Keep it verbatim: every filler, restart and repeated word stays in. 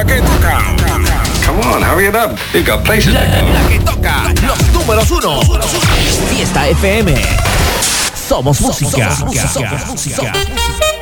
que toca. Come on, hurry it up. You've got places La, to la, go. la que toca. Los números uno. Fiesta F M. Somos música. Somos música. Somos música.